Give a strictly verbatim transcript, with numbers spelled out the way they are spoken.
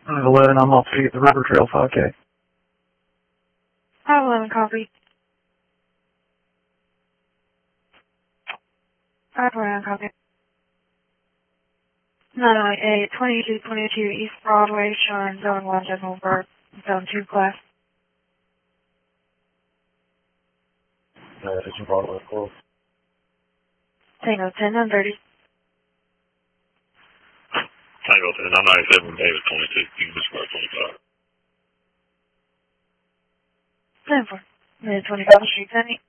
eleven, I'm off to get the River Trail five K. five eleven, copy. five eleven, copy. nine oh eight, twenty-two twenty-two East Broadway, showing zone one, General Burke, zone two class. Uh, it's Broadway, close. Tango ten, nine thirty. Tango ten, nine ninety-seven, David twenty-two, English Square twenty-five. ten four. Mid twenty-five Street, Penny.